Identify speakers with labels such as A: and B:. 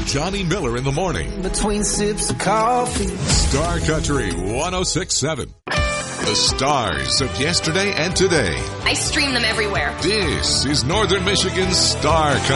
A: Johnny Miller in the morning.
B: Between sips of coffee.
A: Star Country 106.7. The stars of yesterday and today.
C: I stream them everywhere.
A: This is Northern Michigan's Star Country.